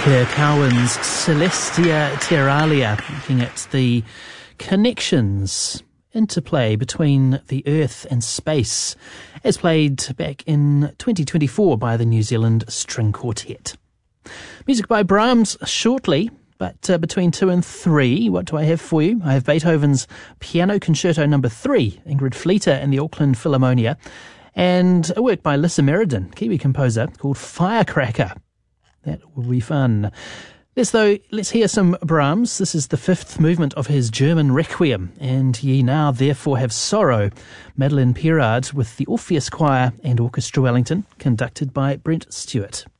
Kirk Cowan's Celestia Terralia, looking at the connections, interplay between the Earth and space, as played back in 2024 by the New Zealand String Quartet. Music by Brahms shortly, but between 2 and 3, what do I have for you? I have Beethoven's Piano Concerto No. 3, Ingrid Fleeter and the Auckland Philharmonia, and a work by Lissa Meriden, Kiwi composer, called Firecracker. That will be fun. Let's hear some Brahms. This is the 5th movement of his German Requiem, and Ye Now Therefore Have Sorrow. Madeleine Pirard with the Orpheus Choir and Orchestra Wellington, conducted by Brent Stewart.